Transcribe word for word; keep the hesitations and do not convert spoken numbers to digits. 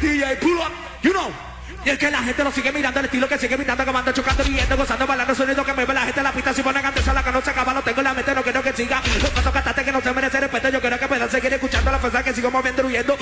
D J, pull up, you know. Y es que la gente lo sigue mirando, el estilo que sigue mirando, comando, chocando, riendo, gozando, bailando, sonido que mueve la gente en la pista. Si ponen antes a la que no se acaba, lo tengo en la mente, no quiero que siga. Los pasos cantantes que no se merecen respeto, yo quiero que puedan seguir escuchando la fuerza que sigo moviendo, huyendo.